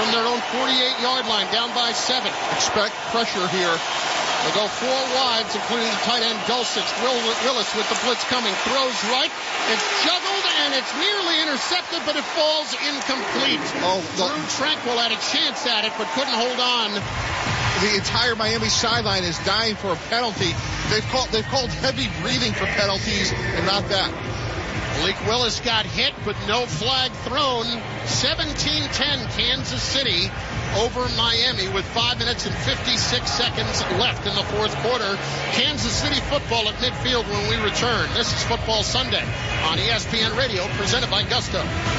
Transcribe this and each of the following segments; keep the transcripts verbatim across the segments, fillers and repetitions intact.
from their own forty-eight-yard line, down by seven. Expect pressure here. They go four wides, including the tight end Dulcich. Willis with the blitz coming. Throws right. It's juggled, and it's nearly intercepted, but it falls incomplete. Oh, Drew Tranquill had a chance at it, but couldn't hold on. The entire Miami sideline is dying for a penalty. They've called, they've called heavy breathing for penalties, and not that. Malik Willis got hit, but no flag thrown. seventeen ten Kansas City over Miami with five minutes and fifty-six seconds left in the fourth quarter. Kansas City football at midfield when we return. This is Football Sunday on E S P N Radio, presented by Gusto.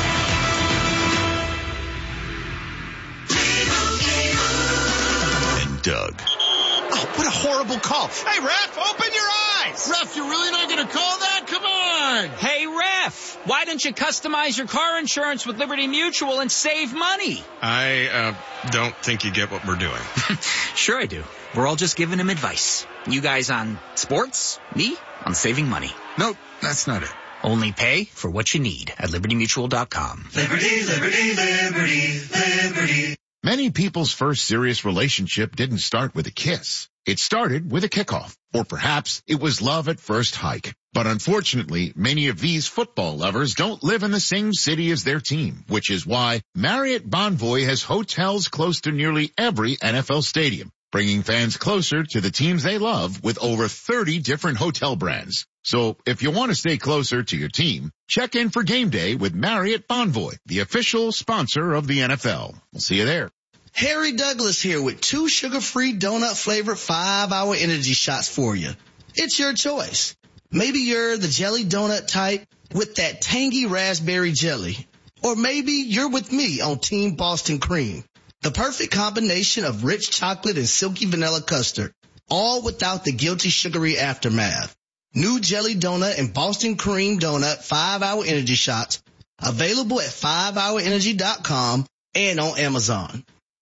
And Doug. Oh, what a horrible call. Hey, ref, open your eyes. Ref, you're really not going to call that? Come on. Hey, ref, why don't you customize your car insurance with Liberty Mutual and save money? I uh, don't think you get what we're doing. Sure I do. We're all just giving him advice. You guys on sports, me on saving money. Nope, that's not it. Only pay for what you need at liberty mutual dot com. Liberty, liberty, liberty, liberty. Many people's first serious relationship didn't start with a kiss. It started with a kickoff, or perhaps it was love at first hike. But unfortunately, many of these football lovers don't live in the same city as their team, which is why Marriott Bonvoy has hotels close to nearly every N F L stadium, bringing fans closer to the teams they love with over thirty different hotel brands. So if you want to stay closer to your team, check in for game day with Marriott Bonvoy, the official sponsor of the N F L. We'll see you there. Harry Douglas here with two sugar-free donut-flavored five-hour energy shots for you. It's your choice. Maybe you're the jelly donut type with that tangy raspberry jelly. Or maybe you're with me on Team Boston Cream. The perfect combination of rich chocolate and silky vanilla custard, all without the guilty sugary aftermath. New jelly donut and Boston Cream donut five-hour energy shots, available at five hour energy dot com and on Amazon.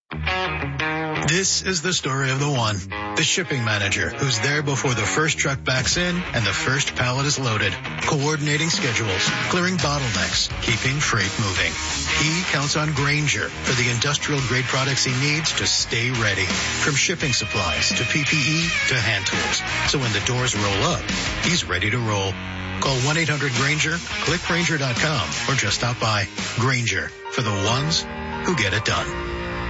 This is the story of the one, the shipping manager, who's there before the first truck backs in and the first pallet is loaded, coordinating schedules, clearing bottlenecks, keeping freight moving. He counts on Grainger for the industrial-grade products he needs to stay ready, from shipping supplies to P P E to hand tools. So when the doors roll up, he's ready to roll. Call one eight hundred Grainger, click Grainger dot com, or just stop by. Grainger, for the ones who get it done.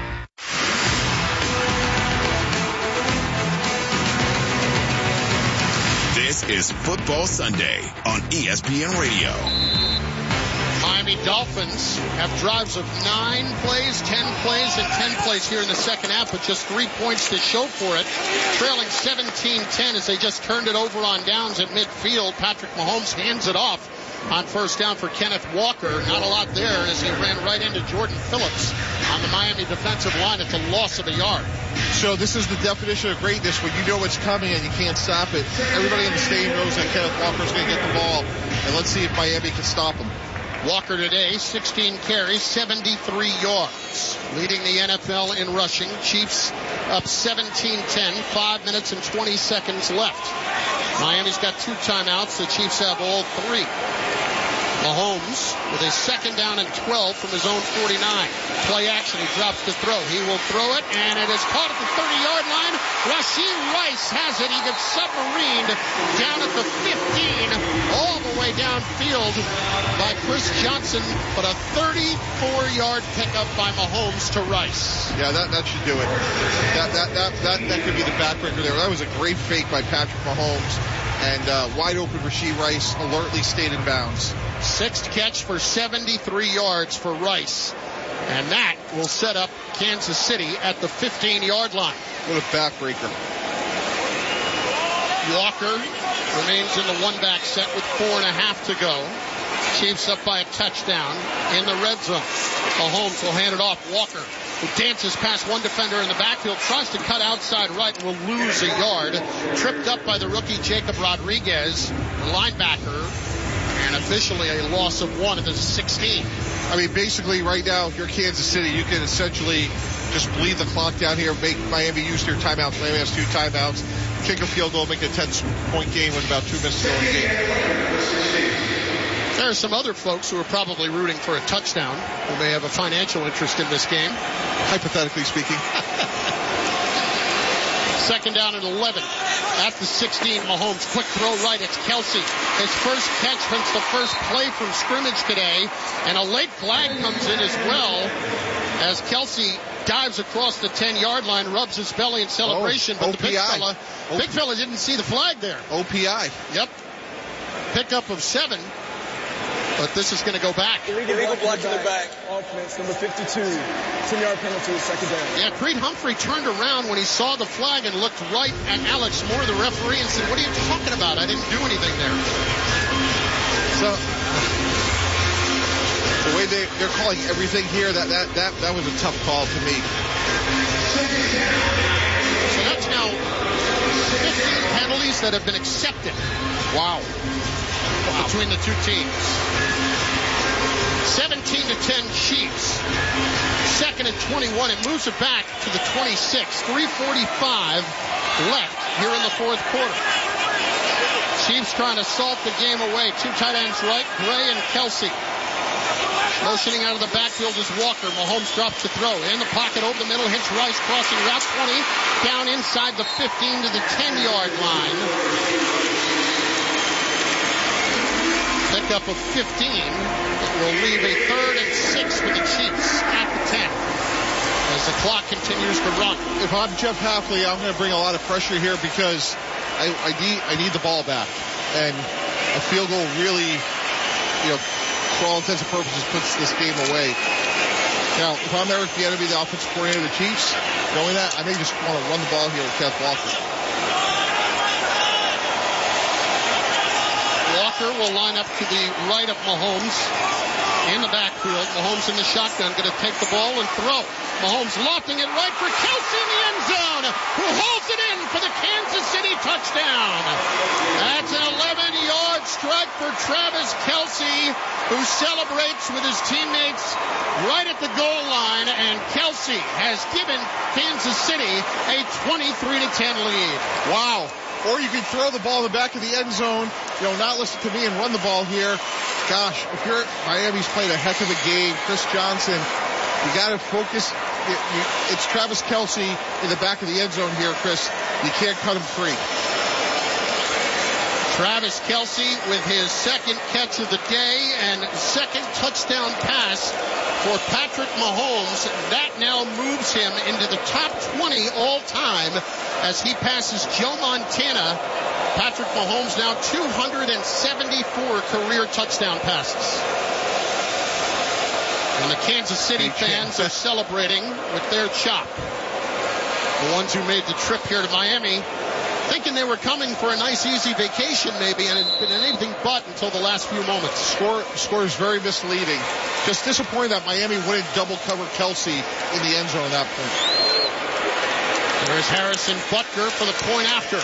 This is Football Sunday on E S P N Radio. Miami Dolphins have drives of nine plays, ten plays, and ten plays here in the second half with just three points to show for it. Trailing seventeen ten as they just turned it over on downs at midfield. Patrick Mahomes hands it off on first down for Kenneth Walker. Not a lot there as he ran right into Jordan Phillips on the Miami defensive line at the loss of a yard. So this is the definition of greatness when you know what's coming and you can't stop it. Everybody in the stadium knows that Kenneth Walker's going to get the ball. And let's see if Miami can stop him. Walker today, sixteen carries, seventy-three yards. Leading the N F L in rushing. Chiefs up seventeen ten, five minutes and twenty seconds left. Miami's got two timeouts. The Chiefs have all three. Mahomes with a second down and twelve from his own forty-nine. Play action. He drops to throw. He will throw it, and it is caught at the thirty-yard line. Rashee Rice has it. He gets submarined down at the fifteen, all the way downfield by Chris Johnson, but a thirty-four-yard pickup by Mahomes to Rice. Yeah, that, that should do it. That, that, that, that, that could be the backbreaker there. That was a great fake by Patrick Mahomes. And uh, wide open Rashee Rice alertly stayed in bounds. Sixth catch for seventy-three yards for Rice. And that will set up Kansas City at the fifteen-yard line. What a backbreaker. Walker remains in the one-back set with four and a half to go. Chiefs up by a touchdown in the red zone. Mahomes will hand it off. Walker, who dances past one defender in the backfield, tries to cut outside right and will lose a yard. Tripped up by the rookie Jacob Rodriguez, the linebacker. And officially a loss of one at the sixteen. I mean, basically right now, if you're Kansas City, you can essentially just bleed the clock down here, make Miami use their timeouts. Miami has two timeouts. Kick a field goal, make a ten-point game with about two minutes to go in the game. There are some other folks who are probably rooting for a touchdown who may have a financial interest in this game. Hypothetically speaking. Second down and eleven. At the sixteen, Mahomes, quick throw right. It's Kelsey. His first catch since the first play from scrimmage today. And a late flag comes in as well as Kelsey dives across the ten-yard line, rubs his belly in celebration. Oh, but the big fella, big fella didn't see the flag there. O P I. Yep. Pickup of seven. But this is going to go back. Illegal, Illegal block in the back. Offense, number fifty-two. ten-yard penalty, second down. Yeah, Creed Humphrey turned around when he saw the flag and looked right at Alex Moore, the referee, and said, "What are you talking about? I didn't do anything there." So the way they, they're calling everything here, that, that, that, that was a tough call to me. So that's now fifteen penalties that have been accepted. Wow. Wow. Between the two teams. seventeen to ten Chiefs. Second and twenty-one. It moves it back to the twenty-six. three forty-five left here in the fourth quarter. Chiefs trying to salt the game away. Two tight ends right, Gray and Kelsey. Motioning out of the backfield is Walker. Mahomes drops to throw. In the pocket over the middle. Hits Rice crossing route twenty. Down inside the fifteen to the ten-yard line. Pickup of fifteen. It will leave a third and six for the Chiefs at the ten as the clock continues to run. If I'm Jeff Hafley, I'm going to bring a lot of pressure here because I, I need I need the ball back, and a field goal really, you know, for all intents and purposes, puts this game away. Now, if I'm Eric Bieniemy, the offensive coordinator of the Chiefs, knowing that, I may just want to run the ball here with Kenneth Walker. Walker will line up to the right of Mahomes in the backfield. Mahomes in the shotgun, going to take the ball and throw. Mahomes lofting it right for Kelsey in the end zone, who holds it in for the Kansas City touchdown. That's an eleven-yard strike for Travis Kelsey, who celebrates with his teammates right at the goal line, and Kelsey has given Kansas City a twenty-three to ten lead. Wow. Or you can throw the ball in the back of the end zone, you know, not listen to me and run the ball here. Gosh, if you're Miami's played a heck of a game. Chris Johnson, you got to focus. It's Travis Kelsey in the back of the end zone here, Chris. You can't cut him free. Travis Kelsey with his second catch of the day and second touchdown pass for Patrick Mahomes. That now moves him into the top twenty all time as he passes Joe Montana. Patrick Mahomes now two hundred seventy-four career touchdown passes. And the Kansas City fans are celebrating with their chop. The ones who made the trip here to Miami, thinking they were coming for a nice, easy vacation maybe, and it had been anything but until the last few moments. Score, score is very misleading. Just disappointed that Miami wouldn't double cover Kelsey in the end zone at that point. There's Harrison Butker for the point after.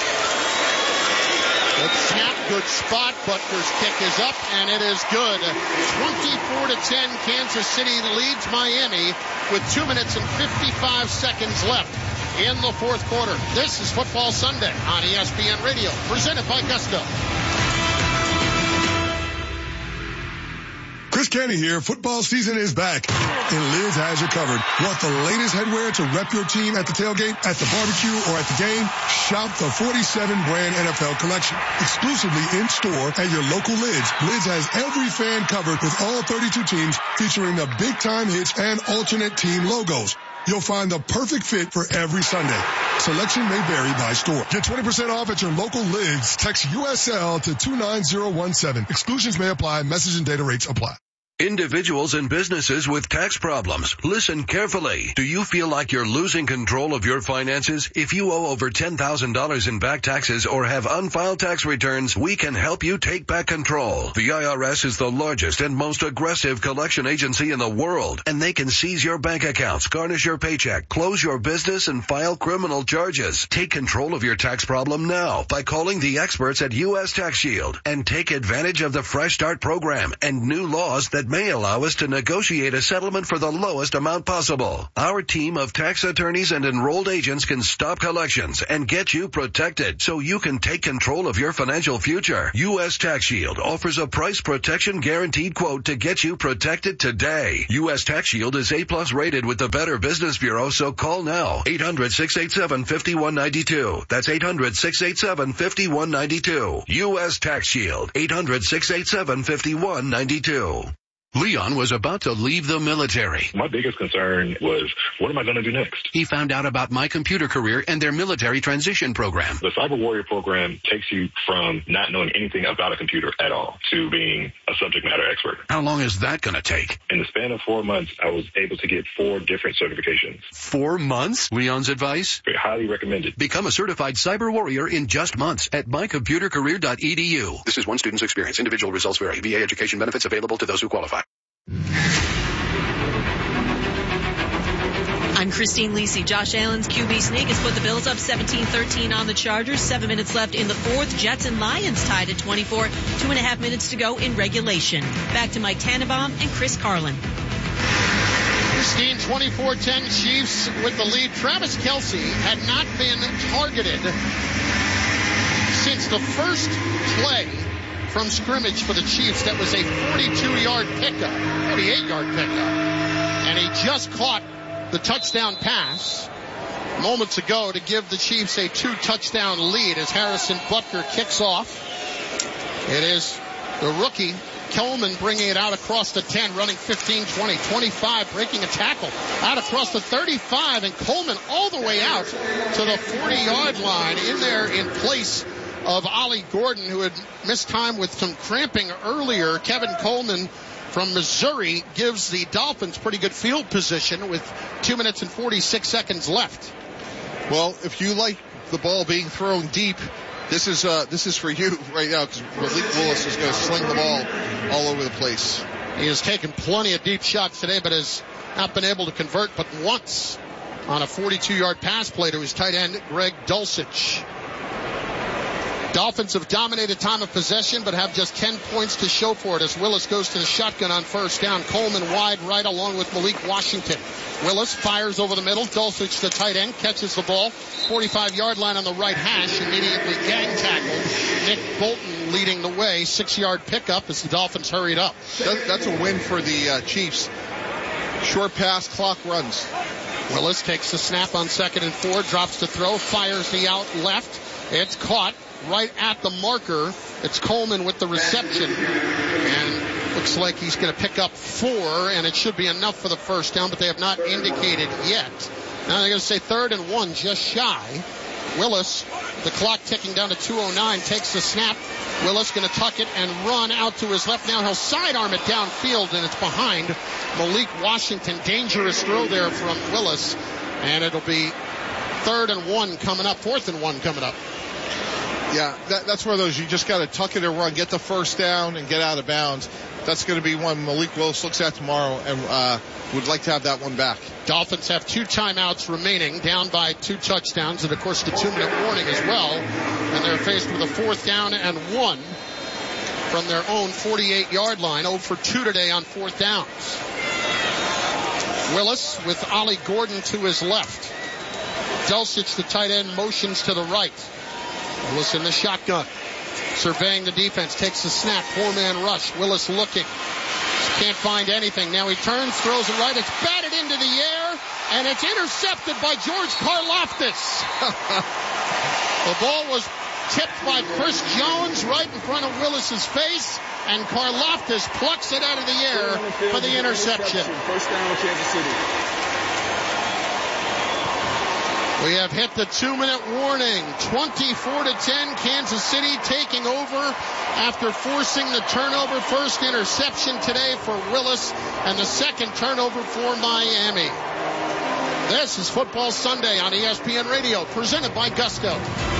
Good snap, good spot. Butker's kick is up, and it is good. twenty-four to ten, Kansas City leads Miami with two minutes and fifty-five seconds left in the fourth quarter. This is Football Sunday on E S P N Radio, presented by Gusto. Chris Canty here. Football season is back, and Liz has you covered. Want the latest headwear to rep your team at the tailgate, at the barbecue, or at the game? Shop the forty-seven brand N F L collection. Exclusively in store at your local Lids. Lids has every fan covered with all thirty-two teams, featuring the big time hits and alternate team logos. You'll find the perfect fit for every Sunday. Selection may vary by store. Get twenty percent off at your local Lids. Text U S L to two nine zero one seven. Exclusions may apply. Message and data rates apply. Individuals and businesses with tax problems, listen carefully. Do you feel like you're losing control of your finances? If you owe over ten thousand dollars in back taxes or have unfiled tax returns, we can help you take back control. The I R S is the largest and most aggressive collection agency in the world, and they can seize your bank accounts, garnish your paycheck, close your business, and file criminal charges. Take control of your tax problem now by calling the experts at U S Tax Shield and take advantage of the Fresh Start program and new laws that that may allow us to negotiate a settlement for the lowest amount possible. Our team of tax attorneys and enrolled agents can stop collections and get you protected so you can take control of your financial future. U S Tax Shield offers a price protection guaranteed quote to get you protected today. U S Tax Shield is A plus rated with the Better Business Bureau, so call now. eight hundred, six eight seven, five one nine two. That's eight hundred, six eight seven, five one nine two. U S Tax Shield. eight hundred, six eight seven, five one nine two. Leon was about to leave the military. My biggest concern was, what am I going to do next? He found out about My Computer Career and their military transition program. The Cyber Warrior program takes you from not knowing anything about a computer at all to being a subject matter expert. How long is that going to take? In the span of four months, I was able to get four different certifications. Four months? Leon's advice? Very highly recommended. Become a certified Cyber Warrior in just months at my computer career dot e d u. This is one student's experience. Individual results vary. V A education benefits available to those who qualify. I'm Christine Lisi. Josh Allen's Q B sneak has put the Bills up seventeen thirteen on the Chargers. Seven minutes left in the fourth. Jets and Lions tied at twenty-four. Two and a half minutes to go in regulation. Back to Mike Tannenbaum and Chris Carlin. Christine, twenty-four ten Chiefs with the lead. Travis Kelce had not been targeted since the first play from scrimmage for the Chiefs. That was a forty-two-yard pickup, forty-eight-yard pickup. And he just caught the touchdown pass moments ago to give the Chiefs a two-touchdown lead as Harrison Butker kicks off. It is the rookie Coleman bringing it out across the ten, running fifteen, twenty, twenty-five, breaking a tackle out across the thirty-five, and Coleman all the way out to the forty-yard line, in there in place of Ollie Gordon, who had missed time with some cramping earlier. Kevin Coleman from Missouri gives the Dolphins pretty good field position with two minutes and forty-six seconds left. Well, if you like the ball being thrown deep, this is uh, this is for you right now, because Malik Willis is going to sling the ball all over the place. He has taken plenty of deep shots today, but has not been able to convert but once on a forty-two-yard pass play to his tight end, Greg Dulcich. Dolphins have dominated time of possession, but have just ten points to show for it as Willis goes to the shotgun on first down. Coleman wide right along with Malik Washington. Willis fires over the middle. Dulcich, the tight end, catches the ball. forty-five-yard line on the right hash. Immediately gang tackled. Nick Bolton leading the way. Six-yard pickup as the Dolphins hurried up. That, that's a win for the uh, Chiefs. Short pass, clock runs. Willis takes the snap on second and four, drops the throw, fires the out left. It's caught right at the marker. It's Coleman with the reception, and looks like he's going to pick up four, and it should be enough for the first down, but they have not indicated yet. Now they're going to say third and one, just shy. Willis, the clock ticking down to two oh nine, takes the snap. Willis going to tuck it and run out to his left. Now he'll sidearm it downfield, and it's behind Malik Washington. Dangerous throw there from Willis, and it'll be third and one coming up, fourth and one coming up. Yeah, that, that's one of those, you just got to tuck it and run, get the first down, and get out of bounds. That's going to be one Malik Willis looks at tomorrow, and uh, would like to have that one back. Dolphins have two timeouts remaining, down by two touchdowns, and of course the two-minute warning as well. And they're faced with a fourth down and one from their own forty-eight-yard line. oh for two today on fourth downs. Willis with Ollie Gordon to his left. Dulcich, the tight end, motions to the right. Willis in the shotgun, surveying the defense, takes the snap, four-man rush. Willis looking, can't find anything. Now he turns, throws it right. It's batted into the air, and it's intercepted by George Karlaftis. The ball was tipped by Chris Jones right in front of Willis's face, and Karlaftis plucks it out of the air for the interception. First down, Kansas City. We have hit the two-minute warning. twenty-four to ten, Kansas City taking over after forcing the turnover. First interception today for Willis, and the second turnover for Miami. This is Football Sunday on E S P N Radio, presented by Gusto.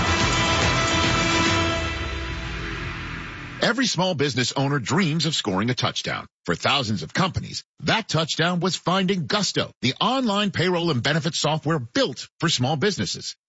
Every small business owner dreams of scoring a touchdown. For thousands of companies, that touchdown was finding Gusto, the online payroll and benefits software built for small businesses.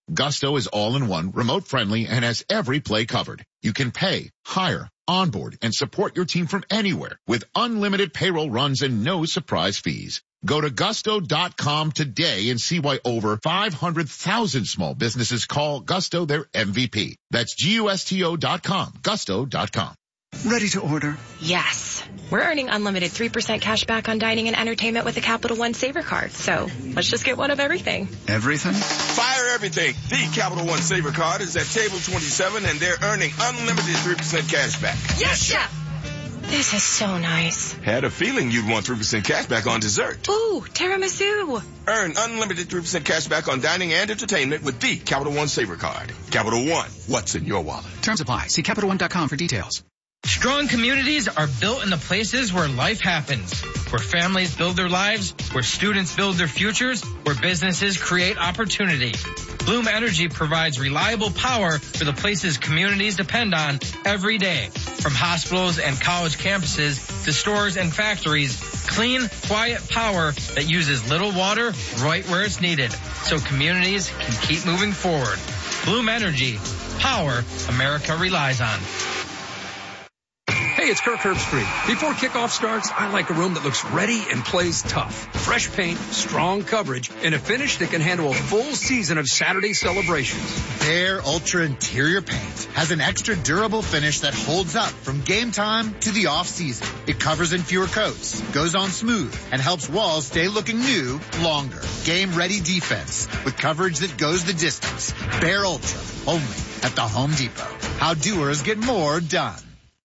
Gusto is all-in-one, remote-friendly, and has every play covered. You can pay, hire, onboard, and support your team from anywhere with unlimited payroll runs and no surprise fees. Go to gusto dot com today and see why over five hundred thousand small businesses call Gusto their M V P. That's G U S T O dot com, gusto dot com. Ready to order? Yes. We're earning unlimited three percent cash back on dining and entertainment with the Capital One Saver Card. So let's just get one of everything. Everything? Fire everything. The Capital One Saver Card is at table twenty-seven, and they're earning unlimited three percent cash back. Yes, Chef. This is so nice. Had a feeling you'd want three percent cash back on dessert. Ooh, tiramisu. Earn unlimited three percent cash back on dining and entertainment with the Capital One Saver Card. Capital One, what's in your wallet? Terms apply. See Capital One dot com for details. Strong communities are built in the places where life happens, where families build their lives, where students build their futures, where businesses create opportunity. Bloom Energy provides reliable power for the places communities depend on every day. From hospitals and college campuses to stores and factories, clean, quiet power that uses little water right where it's needed, so communities can keep moving forward. Bloom Energy, power America relies on. Hey, it's Kirk Herbstreit. Before kickoff starts, I like a room that looks ready and plays tough. Fresh paint, strong coverage, and a finish that can handle a full season of Saturday celebrations. Behr Ultra Interior Paint has an extra durable finish that holds up from game time to the off-season. It covers in fewer coats, goes on smooth, and helps walls stay looking new longer. Game-ready defense with coverage that goes the distance. Behr Ultra, only at the Home Depot. How doers get more done.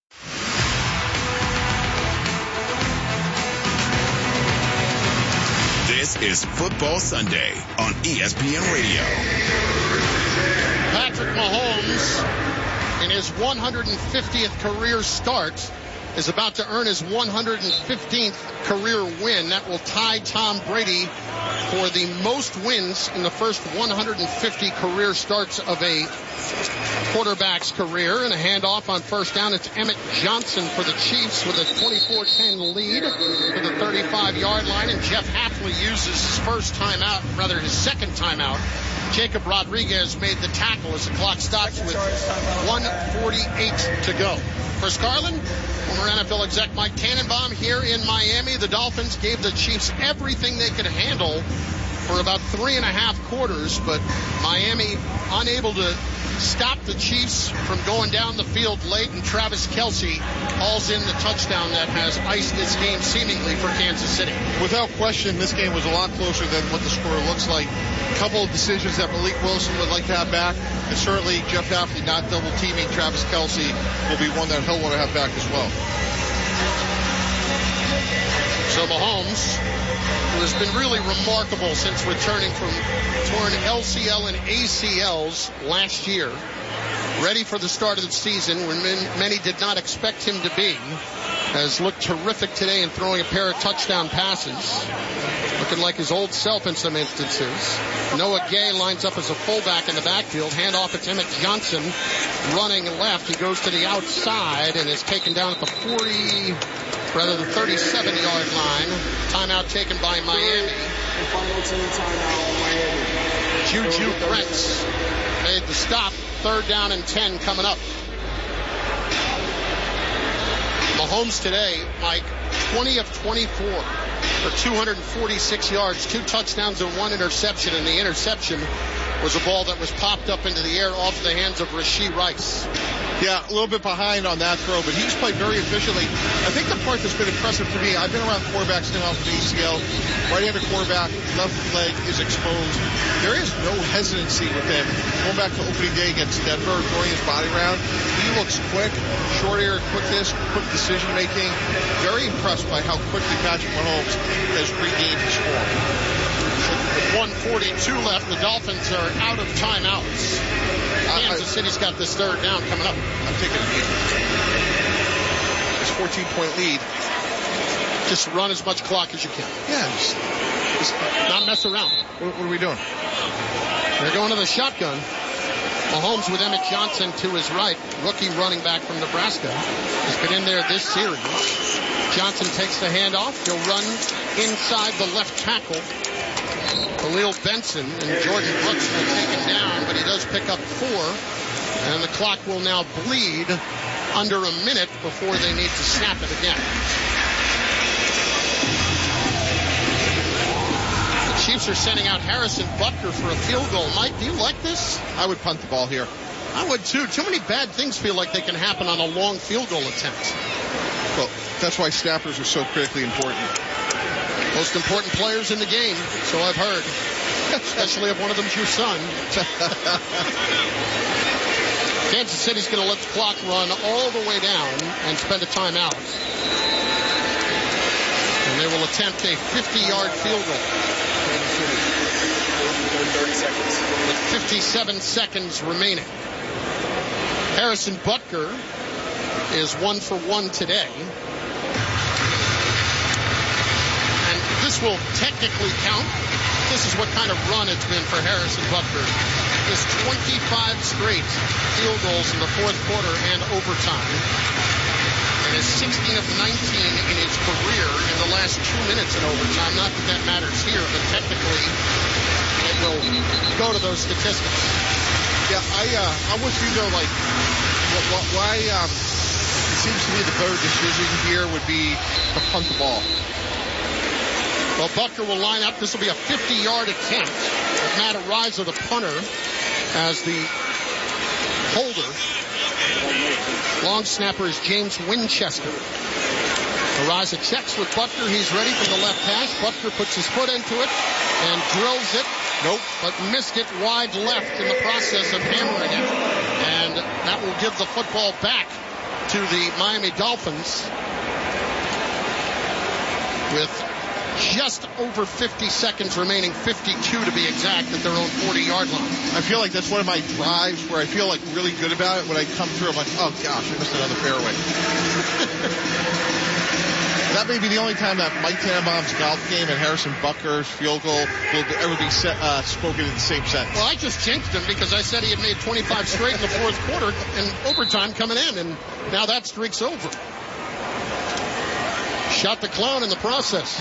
This is Football Sunday on E S P N Radio. Patrick Mahomes, in his one hundred fiftieth career start, is about to earn his one hundred fifteenth career win. That will tie Tom Brady for the most wins in the first one hundred fifty career starts of a quarterback's career. And a handoff on first down. It's Emmett Johnson for the Chiefs with a twenty-four ten lead to the thirty-five-yard line. And Jeff Hafley uses his first timeout, rather his second timeout. Jacob Rodriguez made the tackle as the clock stops with one forty-eight to go. For Scarlin, former N F L exec Mike Tannenbaum here in Miami. The Dolphins gave the Chiefs everything they could handle for about three and a half quarters, but Miami unable to stop the Chiefs from going down the field late, and Travis Kelce hauls in the touchdown that has iced this game seemingly for Kansas City. Without question, this game was a lot closer than what the score looks like. A couple of decisions that Malik Wilson would like to have back, and certainly Jeff Hafley not double teaming Travis Kelce will be one that he'll want to have back as well. So Mahomes, who has been really remarkable since returning from torn L C L and A C Ls last year, ready for the start of the season when many did not expect him to be, has looked terrific today in throwing a pair of touchdown passes, looking like his old self in some instances. Noah Gay lines up as a fullback in the backfield. Handoff, it's Emmett Johnson running left. He goes to the outside and is taken down at the forty, rather the thirty-seven-yard line. Timeout taken by Miami. Juju Brents made the stop. Third down and ten coming up. Mahomes today, Mike, twenty of twenty-four for two hundred forty-six yards, two touchdowns and one interception, and the interception was a ball that was popped up into the air off the hands of Rashee Rice. Yeah, a little bit behind on that throw, but he's played very efficiently. I think the part that's been impressive to me, I've been around quarterbacks now with the A C L. Right-handed quarterback, left leg is exposed. There is no hesitancy with him. Going back to opening day against Denver, throwing his body around, he looks quick, short air quickness, quick decision making. Very impressed by how quickly Patrick Mahomes has regained his form. With one forty-two left, the Dolphins are out of timeouts. Kansas City's got this third down coming up. I'm taking a lead. It's a fourteen-point lead. Just run as much clock as you can. Yeah, just, just not mess around. What, what are we doing? They're going to the shotgun. Mahomes with Emmett Johnson to his right. Rookie running back from Nebraska. Has been in there this series. Johnson takes the handoff. He'll run inside the left tackle. Khalil Benson, and Jordan Brooks will take him down, but he does pick up four, and the clock will now bleed under a minute before they need to snap it again. The Chiefs are sending out Harrison Butker for a field goal. Mike, do you like this? I would punt the ball here. I would too. Too many bad things feel like they can happen on a long field goal attempt. Well, that's why snappers are so critically important. Most important players in the game, so I've heard. Especially if one of them's your son. Kansas City's going to let the clock run all the way down and spend a timeout. And they will attempt a fifty-yard field goal. thirty seconds. With fifty-seven seconds remaining. Harrison Butker is one for one today. And this will technically count. This is what kind of run it's been for Harrison Butker. His twenty-five straight field goals in the fourth quarter and overtime. And his sixteen of nineteen in his career in the last two minutes in overtime. Not that that matters here, but technically it will go to those statistics. Yeah, I, uh, I'm with you though, like, why, um, it seems to me the better decision here would be to punt the ball. Well, Butker will line up. This will be a fifty-yard attempt with Matt Ariza, the punter, as the holder. Long snapper is James Winchester. Ariza checks with Butker. He's ready for the left hash. Butker puts his foot into it and drills it. Nope. But missed it wide left in the process of hammering it. And that will give the football back to the Miami Dolphins with just over fifty seconds remaining, fifty-two to be exact, at their own forty-yard line. I feel like that's one of my drives where I feel like really good about it. When I come through, I'm like, oh gosh, I missed another fairway. That may be the only time that Mike Tannenbaum's golf game and Harrison Butker's field goal will ever be set, uh, spoken in the same sentence. Well, I just jinxed him because I said he had made twenty-five straight in the fourth quarter and overtime coming in, and now that streak's over. Shot the clown in the process.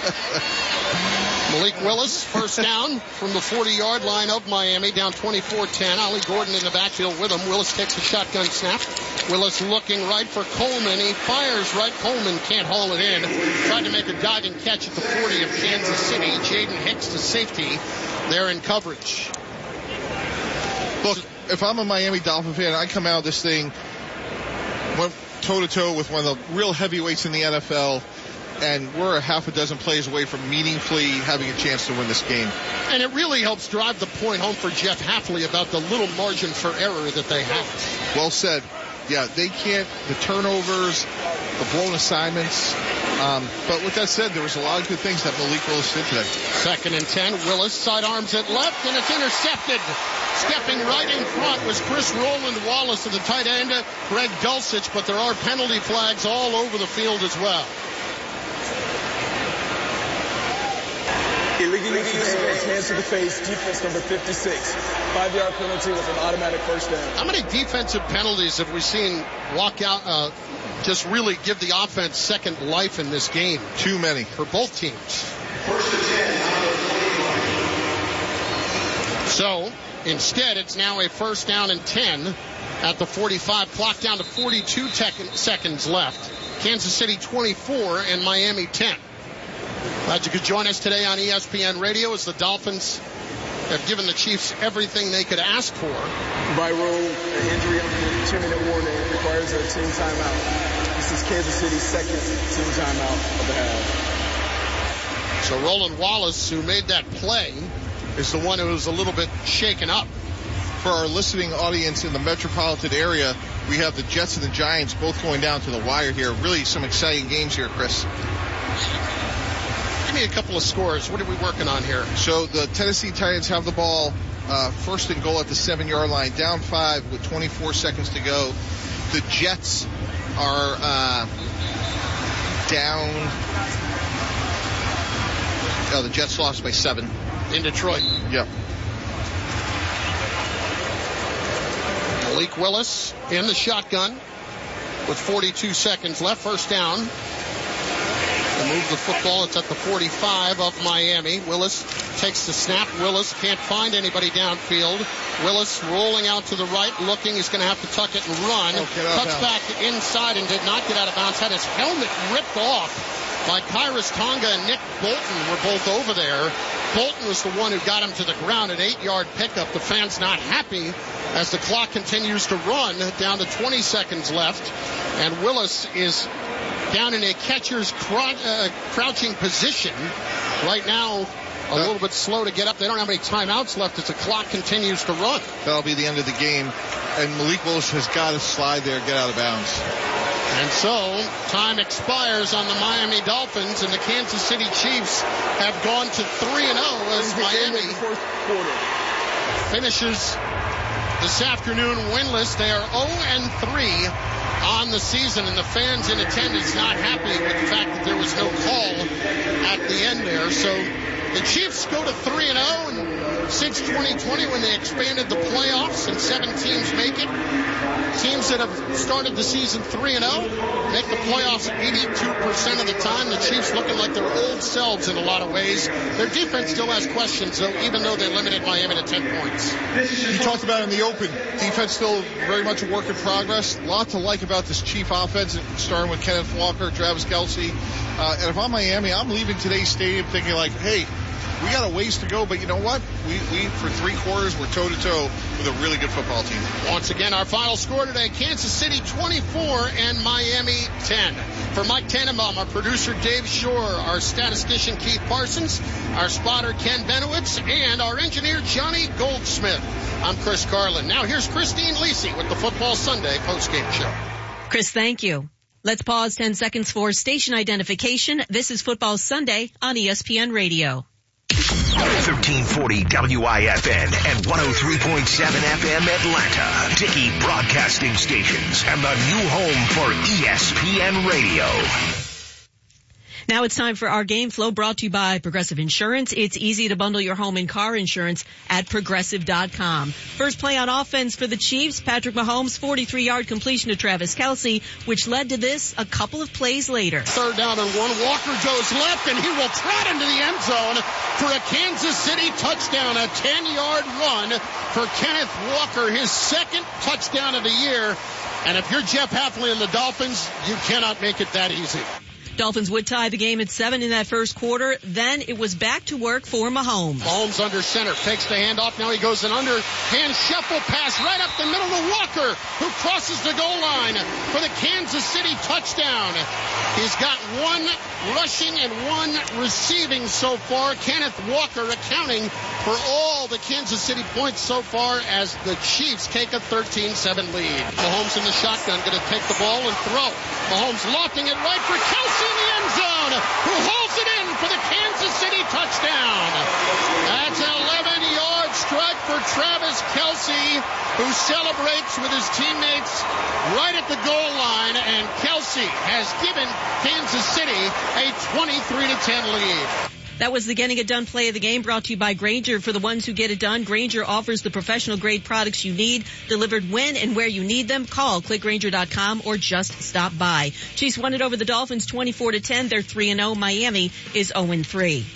Malik Willis, first down from the forty-yard line of Miami, down twenty-four ten. Ollie Gordon in the backfield with him. Willis takes a shotgun snap. Willis looking right for Coleman. He fires right. Coleman can't haul it in. Tried to make a diving catch at the forty of Kansas City. Jaden Hicks to safety. They're in coverage. Look, if I'm a Miami Dolphin fan, I come out of this thing, went toe-to-toe with one of the real heavyweights in the N F L, and we're a half a dozen plays away from meaningfully having a chance to win this game. And it really helps drive the point home for Jeff Hafley about the little margin for error that they have. Well said. Yeah, they can't, the turnovers, the blown assignments. Um, but with that said, there was a lot of good things that Malik Willis did today. Second and ten, Willis sidearms it left, and it's intercepted. Stepping right in front was Chris Roland Wallace of the tight end, Greg Dulcich, but there are penalty flags all over the field as well. Illegal use of hands, hands to the face, defense number fifty-six. Five-yard penalty with an automatic first down. How many defensive penalties have we seen walk out, uh, just really give the offense second life in this game? Too many. For both teams. So, instead, it's now a first down and ten at the forty-five. Clock down to forty-two tec- seconds left. Kansas City twenty-four and Miami ten. Glad you could join us today on E S P N Radio as the Dolphins have given the Chiefs everything they could ask for. By rule, an injury under the two-minute warning requires a team timeout. This is Kansas City's second team timeout of the half. So Roland Wallace, who made that play, is the one who was a little bit shaken up. For our listening audience in the metropolitan area, we have the Jets and the Giants both going down to the wire here. Really some exciting games here, Chris. Give me a couple of scores. What are we working on here? So the Tennessee Titans have the ball, uh, first and goal at the seven-yard line, down five with twenty-four seconds to go. The Jets are uh, down. Oh, the Jets lost by seven. In Detroit. Yep. Malik Willis in the shotgun with forty-two seconds left. First down. And move the football. It's at the forty-five of Miami. Willis takes the snap. Willis can't find anybody downfield. Willis rolling out to the right, looking. He's going to have to tuck it and run. Oh, Cuts back inside and did not get out of bounds. Had his helmet ripped off by Kyrus Tonga and Nick Bolton were both over there. Bolton was the one who got him to the ground, an eight-yard pickup. The fans not happy as the clock continues to run, down to twenty seconds left. And Willis is down in a catcher's crou- uh, crouching position. Right now, a little bit slow to get up. They don't have any timeouts left as the clock continues to run. That'll be the end of the game. And Malik Willis has got to slide there, get out of bounds. And so, time expires on the Miami Dolphins, and the Kansas City Chiefs have gone to three and oh as Miami finishes this afternoon winless. They are oh and three on the season, and the fans in attendance not happy with the fact that there was no call at the end there. So the Chiefs go to three and oh, and since twenty twenty when they expanded the playoffs and seven teams make it, teams that have started the season three and oh make the playoffs eighty-two percent of the time. The Chiefs looking like their old selves in a lot of ways. Their defense still has questions, though, even though they limited Miami to ten points. You talked about it in the open. Defense still very much a work in progress. A lot to like about this Chief offense, starting with Kenneth Walker, Travis Kelce. Uh, and if I'm Miami, I'm leaving today's stadium thinking like, hey, we got a ways to go, but you know what? We, we for three quarters, we're toe-to-toe with a really good football team. Once again, our final score today, Kansas City twenty-four and Miami ten. For Mike Tannenbaum, our producer Dave Shore, our statistician Keith Parsons, our spotter Ken Benowitz, and our engineer Johnny Goldsmith, I'm Chris Carlin. Now here's Christine Lisi with the Football Sunday postgame show. Chris, thank you. Let's pause ten seconds for station identification. This is Football Sunday on E S P N Radio. thirteen forty W I F N and one oh three point seven F M Atlanta. Dickey Broadcasting Stations and the new home for E S P N Radio. Now it's time for our game flow, brought to you by Progressive Insurance. It's easy to bundle your home and car insurance at Progressive dot com. First play on offense for the Chiefs, Patrick Mahomes' forty-three-yard completion to Travis Kelce, which led to this a couple of plays later. Third down and one. Walker goes left, and he will trot into the end zone for a Kansas City touchdown, a ten-yard run for Kenneth Walker, his second touchdown of the year. And if you're Jeff Hafley and the Dolphins, you cannot make it that easy. Dolphins would tie the game at seven in that first quarter. Then it was back to work for Mahomes. Mahomes under center, takes the handoff. Now he goes an underhand shuffle pass right up the middle to Walker, who crosses the goal line for the Kansas City touchdown. He's got one rushing and one receiving so far. Kenneth Walker accounting for all the Kansas City points so far as the Chiefs take a thirteen seven lead. Mahomes in the shotgun, going to take the ball and throw. Mahomes lofting it right for Kelce in the end zone, who holds it in for the Kansas City touchdown. That's an eleven-yard strike for Travis Kelce, who celebrates with his teammates right at the goal line, and Kelce has given Kansas City a twenty-three to ten lead. That was the Getting It Done play of the game, brought to you by Grainger. For the ones who get it done, Grainger offers the professional-grade products you need, delivered when and where you need them. Call click grainger dot com or just stop by. Chiefs won it over the Dolphins twenty-four to ten. They're three and oh. Miami is oh and three.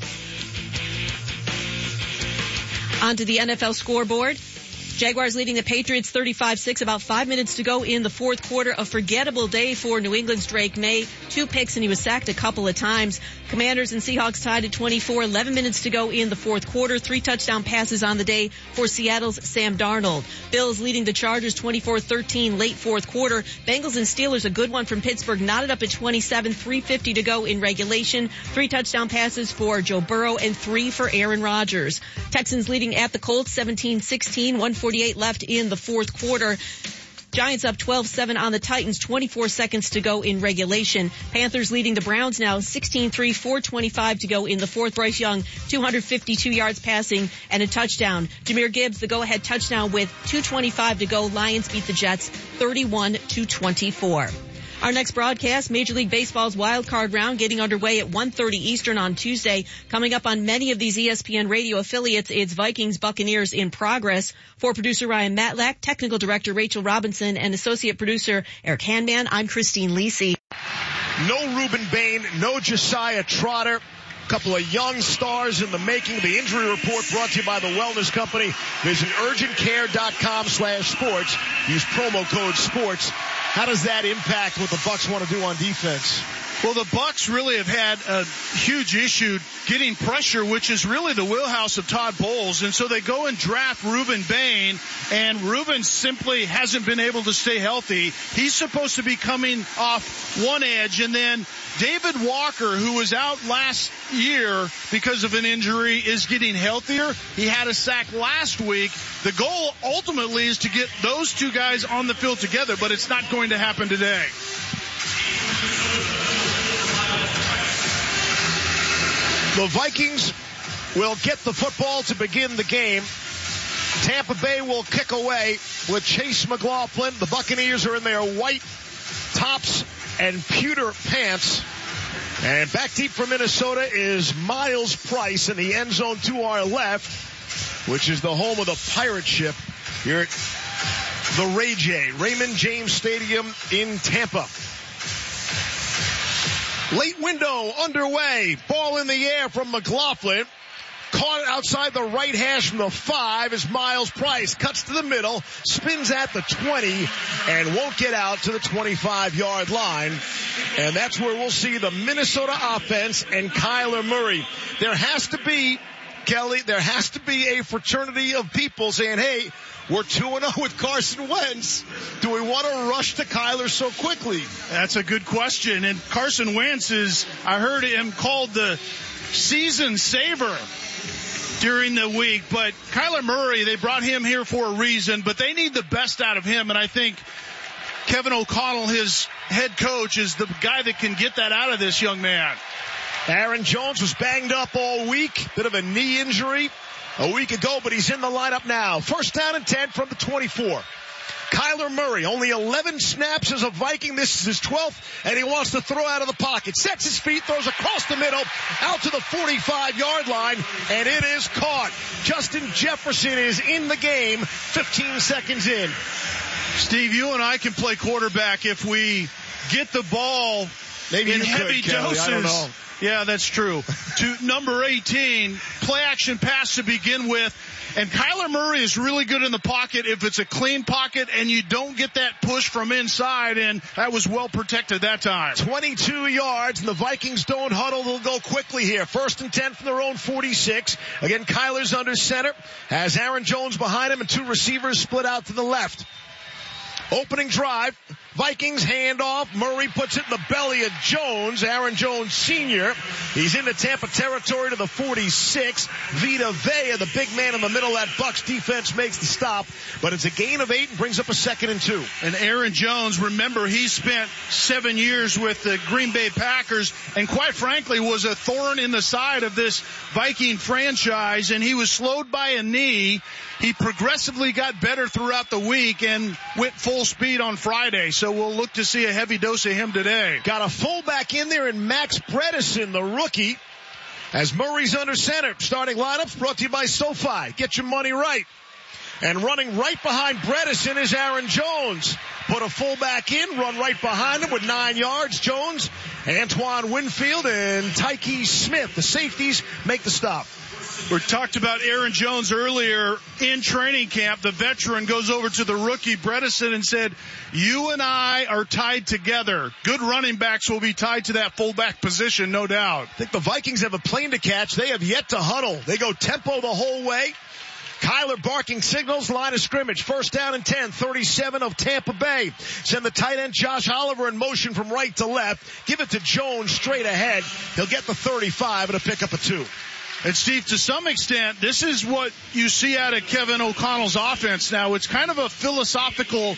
On to the N F L scoreboard. Jaguars leading the Patriots thirty-five six, about five minutes to go in the fourth quarter. A forgettable day for New England's Drake May. Two picks and he was sacked a couple of times. Commanders and Seahawks tied at twenty-four, eleven minutes to go in the fourth quarter. Three touchdown passes on the day for Seattle's Sam Darnold. Bills leading the Chargers twenty-four thirteen, late fourth quarter. Bengals and Steelers, a good one from Pittsburgh, knotted up at twenty-seven, three fifty to go in regulation. Three touchdown passes for Joe Burrow and three for Aaron Rodgers. Texans leading at the Colts seventeen sixteen, one forty-eight left in the fourth quarter. Giants up twelve seven on the Titans, twenty-four seconds to go in regulation. Panthers leading the Browns now sixteen three, four twenty-five to go in the fourth. Bryce Young, two hundred fifty-two yards passing and a touchdown. Jahmyr Gibbs, the go-ahead touchdown with two twenty-five to go. Lions beat the Jets thirty-one to twenty-four. Our next broadcast, Major League Baseball's wild card round, getting underway at one thirty Eastern on Tuesday. Coming up on many of these E S P N radio affiliates, it's Vikings Buccaneers in progress. For producer Ryan Matlack, technical director Rachel Robinson, and associate producer Eric Handman, I'm Christine Lisi. No Ruben Bain, no Josiah Trotter. A couple of young stars in the making. The injury report brought to you by the Wellness Company. Visit urgentcare.com slash sports. Use promo code sports. How does that impact what the Bucs want to do on defense? Well, the Bucs really have had a huge issue getting pressure, which is really the wheelhouse of Todd Bowles. And so they go and draft Ruben Bain, and Ruben simply hasn't been able to stay healthy. He's supposed to be coming off one edge, and then David Walker, who was out last year because of an injury, is getting healthier. He had a sack last week. The goal ultimately is to get those two guys on the field together, but it's not going to happen today. The Vikings will get the football to begin the game. Tampa Bay will kick away with Chase McLaughlin. The Buccaneers are in their white tops and pewter pants. And back deep for Minnesota is Miles Price in the end zone to our left, which is the home of the pirate ship here at the Ray J, Raymond James Stadium in Tampa. Late window underway. Ball in the air from McLaughlin. Caught outside the right hash from the five as Miles Price cuts to the middle, spins at the twenty, and won't get out to the twenty-five-yard line. And that's where we'll see the Minnesota offense and Kyler Murray. There has to be, Kelly, there has to be a fraternity of people saying, hey, we're two and oh with Carson Wentz. Do we want to rush to Kyler so quickly? That's a good question. And Carson Wentz is, I heard him called the season saver during the week. But Kyler Murray, they brought him here for a reason, but they need the best out of him. And I think Kevin O'Connell, his head coach, is the guy that can get that out of this young man. Aaron Jones was banged up all week. Bit of a knee injury a week ago, but he's in the lineup now. First down and ten from the twenty-four. Kyler Murray, only eleven snaps as a Viking. This is his twelfth, and he wants to throw out of the pocket. Sets his feet, throws across the middle, out to the forty-five-yard line, and it is caught. Justin Jefferson is in the game, fifteen seconds in. Steve, you and I can play quarterback if we get the ball Maybe in you heavy could, Kelly. doses. I don't know. Yeah, that's true. To number eighteen, play action pass to begin with. And Kyler Murray is really good in the pocket if it's a clean pocket and you don't get that push from inside, and that was well protected that time. twenty-two yards, and the Vikings don't huddle. They'll go quickly here. First and ten from their own forty-six. Again, Kyler's under center. Has Aaron Jones behind him and two receivers split out to the left. Opening drive. Vikings handoff. Murray puts it in the belly of Jones. Aaron Jones Senior He's into Tampa territory to the forty-six. Vita Vea, the big man in the middle. That Bucs defense makes the stop. But it's a gain of eight and brings up a second and two. And Aaron Jones, remember, he spent seven years with the Green Bay Packers and quite frankly was a thorn in the side of this Viking franchise. And he was slowed by a knee. He progressively got better throughout the week and went full speed on Friday. So we'll look to see a heavy dose of him today. Got a fullback in there in Max Bredesen, the rookie, as Murray's under center. Starting lineups brought to you by SoFi. Get your money right. And running right behind Bredesen is Aaron Jones. Put a fullback in, run right behind him with nine yards. Jones, Antoine Winfield, and Tyke Smith. The safeties make the stop. We talked about Aaron Jones earlier in training camp. The veteran goes over to the rookie Bredesen and said, you and I are tied together. Good running backs will be tied to that fullback position, no doubt. I think the Vikings have a plane to catch. They have yet to huddle. They go tempo the whole way. Kyler barking signals, line of scrimmage. First down and ten, thirty-seven of Tampa Bay. Send the tight end Josh Oliver in motion from right to left. Give it to Jones straight ahead. He'll get the thirty-five and a pick up a two. And Steve, to some extent, this is what you see out of Kevin O'Connell's offense now. It's kind of a philosophical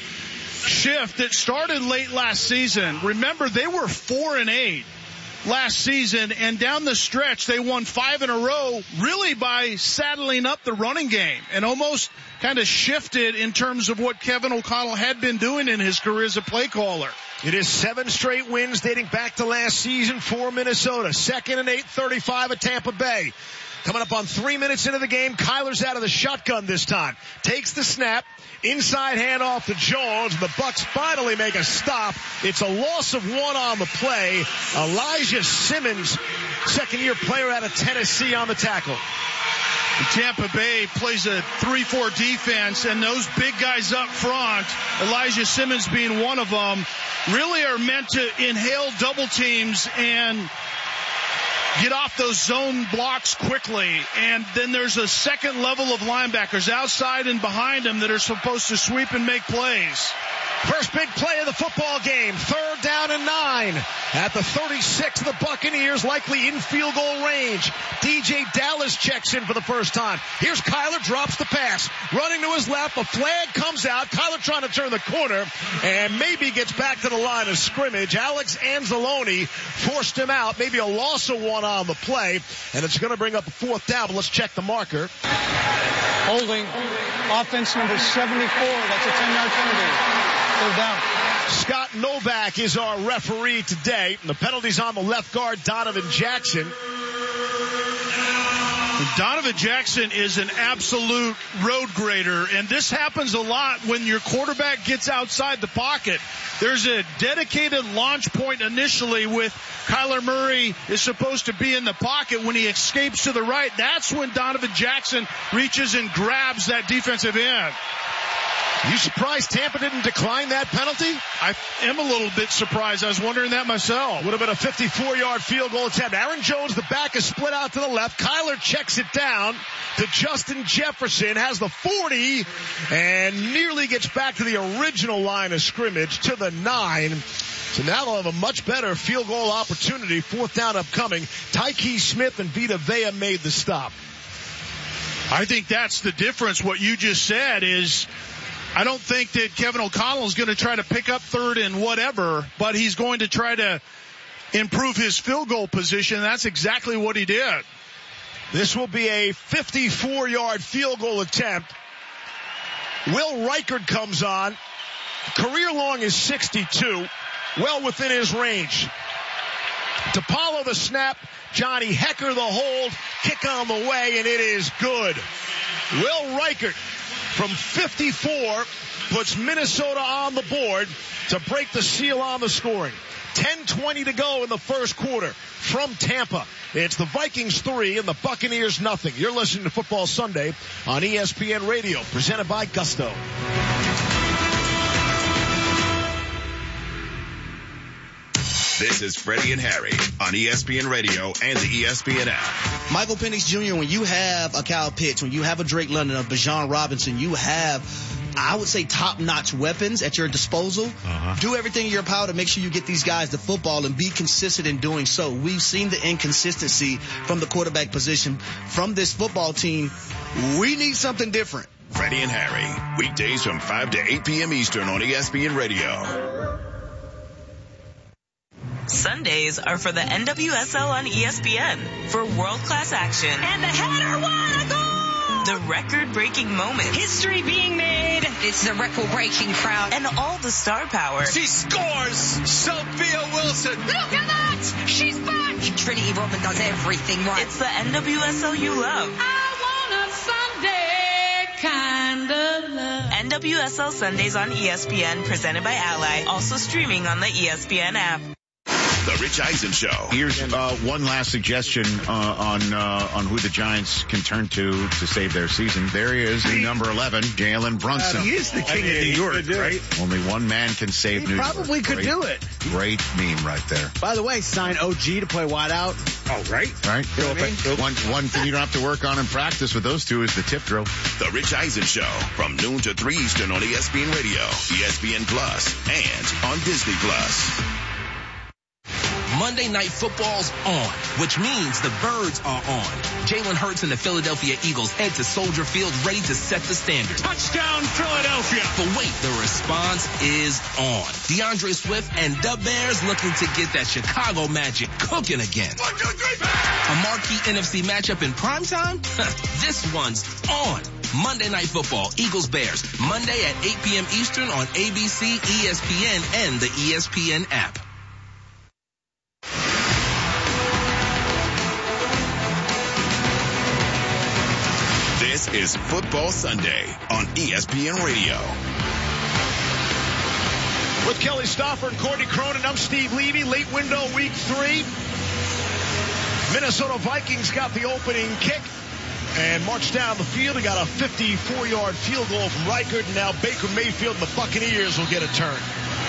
shift that started late last season. Remember, they were four and eight last season, and down the stretch, they won five in a row, really by saddling up the running game and almost kind of shifted in terms of what Kevin O'Connell had been doing in his career as a play caller. It is seven straight wins dating back to last season for Minnesota. Second and eight, thirty-five at Tampa Bay. Coming up on three minutes into the game, Kyler's out of the shotgun this time. Takes the snap. Inside handoff to Jones. The Bucks finally make a stop. It's a loss of one on the play. Elijah Simmons, second-year player out of Tennessee, on the tackle. Tampa Bay plays a three four defense, and those big guys up front, Elijah Simmons being one of them, really are meant to inhale double teams and get off those zone blocks quickly. And then there's a second level of linebackers outside and behind them that are supposed to sweep and make plays. First big play of the football game. Third down and nine. At the thirty-six of the Buccaneers, likely in field goal range. D J Dallas checks in for the first time. Here's Kyler, drops the pass. Running to his left, a flag comes out. Kyler trying to turn the corner and maybe gets back to the line of scrimmage. Alex Anzalone forced him out. Maybe a loss of one on the play. And it's going to bring up a fourth down, but let's check the marker. Holding. Offense number seventy-four. That's a ten-yard penalty. Third down. Scott Novak is our referee today. The penalty's on the left guard, Donovan Jackson. Donovan Jackson is an absolute road grader, and this happens a lot when your quarterback gets outside the pocket. There's a dedicated launch point initially with Kyler Murray is supposed to be in the pocket. When he escapes to the right, that's when Donovan Jackson reaches and grabs that defensive end. You surprised Tampa didn't decline that penalty? I am a little bit surprised. I was wondering that myself. Would have been a fifty-four-yard field goal attempt. Aaron Jones, the back is split out to the left. Kyler checks it down to Justin Jefferson, has the forty, and nearly gets back to the original line of scrimmage to the nine. So now they'll have a much better field goal opportunity. Fourth down upcoming. Tyke Smith and Vita Vea made the stop. I think that's the difference. What you just said is, I don't think that Kevin O'Connell is going to try to pick up third and whatever, but he's going to try to improve his field goal position. That's exactly what he did. This will be a fifty-four-yard field goal attempt. Will Reichard comes on. Career long is sixty-two, well within his range. DePaulo the snap, Johnny Hecker the hold, kick on the way, and it is good. Will Reichard from fifty-four puts Minnesota on the board to break the seal on the scoring. ten twenty to go in the first quarter from Tampa. It's the Vikings three and the Buccaneers nothing. You're listening to Football Sunday on E S P N Radio, presented by Gusto. This is Freddie and Harry on E S P N Radio and the E S P N app. Michael Penix Junior, when you have a Kyle Pitts, when you have a Drake London, a Bijan Robinson, you have, I would say, top-notch weapons at your disposal. Uh-huh. Do everything in your power to make sure you get these guys the football and be consistent in doing so. We've seen the inconsistency from the quarterback position from this football team. We need something different. Freddie and Harry, weekdays from five to eight p.m. Eastern on E S P N Radio. Sundays are for the N W S L on E S P N for world-class action. And the header won a goal! The record-breaking moments. History being made. It's the record-breaking crowd. And all the star power. She scores! Sophia Wilson! Look at that! She's back! Trinity Rodman does everything right. It's the N W S L you love. I want a Sunday kind of love. N W S L Sundays on E S P N, presented by Ally. Also streaming on the E S P N app. The Rich Eisen Show. Here's uh, one last suggestion uh, on uh, on who the Giants can turn to to save their season. There he is, the number eleven, Jalen Brunson. He is the king I mean, of New York, right? Only one man can save he New York. He probably could great, do it. Great meme right there. By the way, sign O G to play wide out. Oh, right. Right. You know what I mean? One, one thing you don't have to work on in practice with those two is the tip drill. The Rich Eisen Show from noon to three Eastern on E S P N Radio, E S P N Plus, and on Disney Plus. Monday Night Football's on, which means the Birds are on. Jalen Hurts and the Philadelphia Eagles head to Soldier Field ready to set the standard. Touchdown, Philadelphia! But wait, the response is on. DeAndre Swift and the Bears looking to get that Chicago magic cooking again. One, two, three, Bears! A marquee N F C matchup in primetime? This one's on. Monday Night Football, Eagles Bears, Monday at eight p.m. Eastern on A B C, E S P N, and the E S P N app. This is Football Sunday on E S P N Radio. With Kelly Stoffer and Courtney Cronin, I'm Steve Levy. Late window, week three. Minnesota Vikings got the opening kick and marched down the field. He got a fifty-four-yard field goal from Reichert, and now Baker Mayfield and the Buccaneers will get a turn.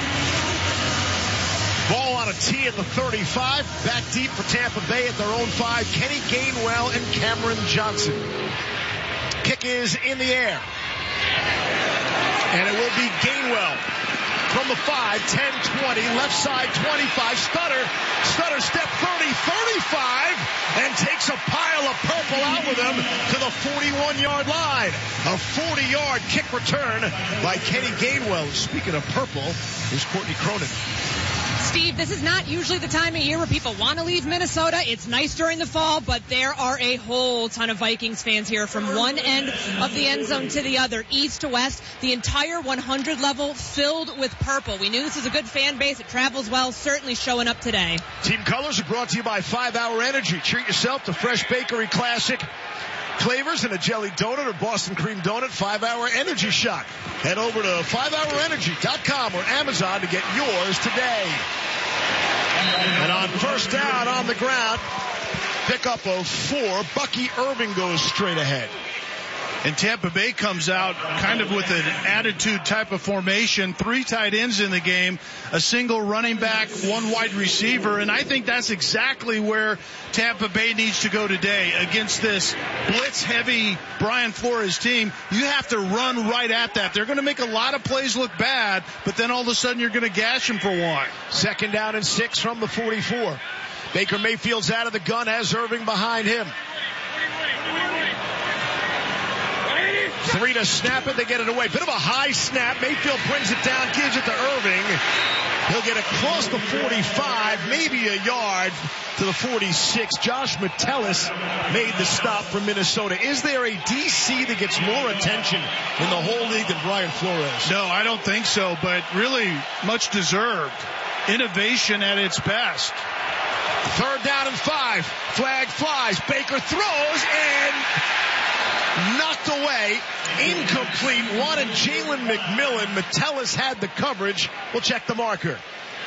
Ball on a tee at the thirty-five. Back deep for Tampa Bay at their own five. Kenny Gainwell and Cameron Johnson. Kick is in the air. And it will be Gainwell from the five, ten, twenty, left side twenty-five. Stutter, Stutter step thirty, thirty-five, and takes a pile of purple out with him to the forty-one-yard line. A forty-yard kick return by Kenny Gainwell. Speaking of purple, here's Courtney Cronin. Steve, this is not usually the time of year where people want to leave Minnesota. It's nice during the fall, but there are a whole ton of Vikings fans here from one end of the end zone to the other, east to west. The entire one hundred level filled with purple. We knew this was a good fan base. It travels well, certainly showing up today. Team colors are brought to you by five hour Energy. Treat yourself to fresh bakery classic flavors and a jelly donut or Boston cream donut. five hour Energy Shot. Head over to five hour energy dot com or Amazon to get yours today. And on first down on the ground, pickup of four. Bucky Irving goes straight ahead. And Tampa Bay comes out kind of with an attitude type of formation. Three tight ends in the game, a single running back, one wide receiver. And I think that's exactly where Tampa Bay needs to go today against this blitz-heavy Brian Flores team. You have to run right at that. They're going to make a lot of plays look bad, but then all of a sudden you're going to gash them for one. Second down and six from the forty-four. Baker Mayfield's out of the gun, has Irving behind him. Three to snap it, they get it away. Bit of a high snap. Mayfield brings it down, gives it to Irving. He'll get across the forty-five, maybe a yard to the forty-six. Josh Metellus made the stop from Minnesota. Is there a D C that gets more attention in the whole league than Brian Flores? No, I don't think so, but really much deserved. Innovation at its best. Third down and five. Flag flies. Baker throws and knocked away. Incomplete. Wanted Jalen McMillan. Metellus had the coverage. We'll check the marker.